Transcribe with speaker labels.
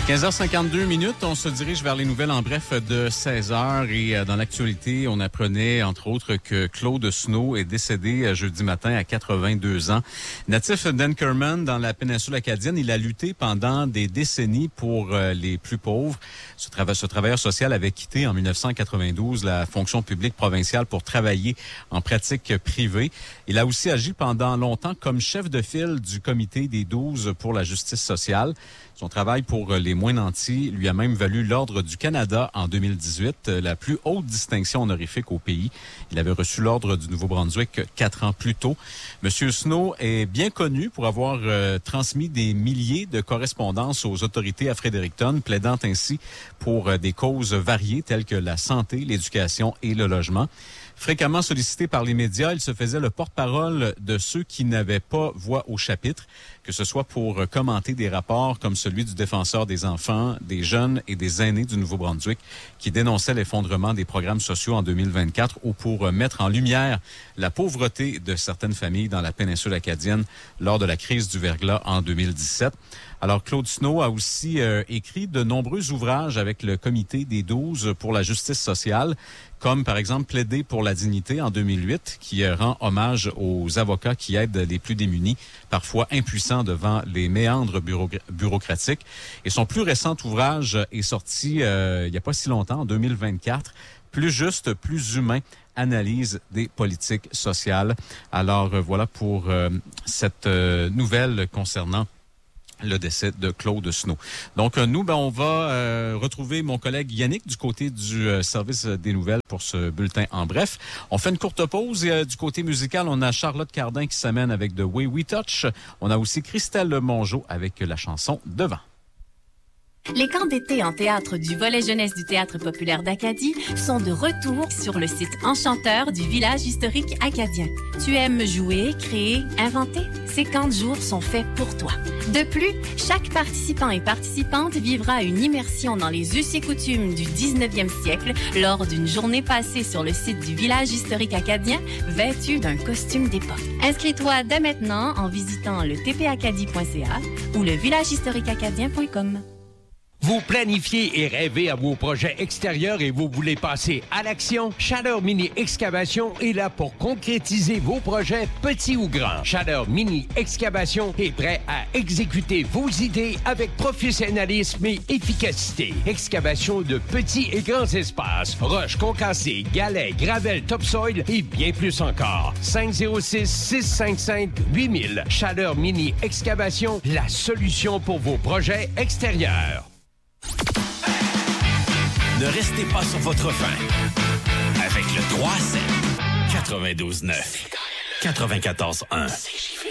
Speaker 1: 15h52, on se dirige vers les nouvelles en bref de 16h et dans l'actualité, on apprenait entre autres que Claude Snow est décédé jeudi matin à 82 ans. Natif d'Ankerman dans la péninsule acadienne, il a lutté pendant des décennies pour les plus pauvres. Ce travailleur social avait quitté en 1992 la fonction publique provinciale pour travailler en pratique privée. Il a aussi agi pendant longtemps comme chef de file du comité des 12 pour la justice sociale. Son travail pour les moins nantis lui a même valu l'Ordre du Canada en 2018, la plus haute distinction honorifique au pays. Il avait reçu l'Ordre du Nouveau-Brunswick 4 ans plus tôt. Monsieur Snow est bien connu pour avoir transmis des milliers de correspondances aux autorités à Fredericton, plaidant ainsi pour des causes variées telles que la santé, l'éducation et le logement. Fréquemment sollicité par les médias, il se faisait le porte-parole de ceux qui n'avaient pas voix au chapitre, que ce soit pour commenter des rapports comme celui du défenseur des enfants, des jeunes et des aînés du Nouveau-Brunswick qui dénonçait l'effondrement des programmes sociaux en 2024 ou pour mettre en lumière la pauvreté de certaines familles dans la péninsule acadienne lors de la crise du verglas en 2017. Alors, Claude Snow a aussi écrit de nombreux ouvrages avec le comité des 12 pour la justice sociale, comme par exemple Plaider pour la dignité en 2008, qui rend hommage aux avocats qui aident les plus démunis, parfois impuissants devant les méandres bureaucratiques. Et son plus récent ouvrage est sorti il n'y a pas si longtemps, en 2024, Plus juste, plus humain, analyse des politiques sociales. Alors voilà pour cette nouvelle concernant le décès de Claude Snow. Donc, nous, on va retrouver mon collègue Yannick du côté du service des nouvelles pour ce bulletin en bref. On fait une courte pause et du côté musical, on a Charlotte Cardin qui s'amène avec The Way We Touch. On a aussi Christelle Mongeau avec la chanson Devant.
Speaker 2: Les camps d'été en théâtre du volet jeunesse du Théâtre populaire d'Acadie sont de retour sur le site enchanteur du village historique acadien. Tu aimes jouer, créer, inventer? Ces camps de jour sont faits pour toi. De plus, chaque participant et participante vivra une immersion dans les us et coutumes du 19e siècle lors d'une journée passée sur le site du village historique acadien vêtu d'un costume d'époque. Inscris-toi dès maintenant en visitant le tpacadie.ca ou le villagehistoriqueacadien.com.
Speaker 3: Vous planifiez et rêvez à vos projets extérieurs et vous voulez passer à l'action? Chaleur Mini Excavation est là pour concrétiser vos projets petits ou grands. Chaleur Mini Excavation est prêt à exécuter vos idées avec professionnalisme et efficacité. Excavation de petits et grands espaces, roches concassées, galets, gravel, topsoil et bien plus encore. 506-655-8000. Chaleur Mini Excavation, la solution pour vos projets extérieurs.
Speaker 4: Ne restez pas sur votre faim. Avec le 3-7, 92-9, 94-1.